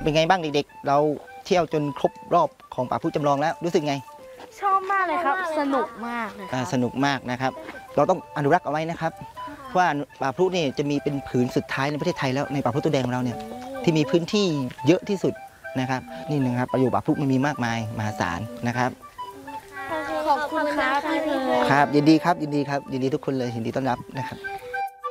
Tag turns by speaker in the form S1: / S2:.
S1: เป็นไงบ้างเด็กๆเราเที่ยวจนครบรอบของป่าพรุจำลองแล้วรู้สึกไง
S2: ชอบมากเลยครับสนุกมากเลย
S1: สนุกมากนะครับเราต้องอนุรักษ์เอาไว้นะครับเพราะว่าป่าพรุนี่จะมีเป็นผืนสุดท้ายในประเทศไทยแล้วในป่าพรุตัวแดงของเราเนี่ยที่มีพื้นที่เยอะที่สุดนะครับนี่นะครับประโยชน์ป่าพรุมันมีมากมายมหาศาลนะครับ
S2: ขอบคุณครับพี่เพิร์น
S1: ครับยินดีครับยินดีครับยินดีทุกคนเลยยินดีต้อนรับนะครับ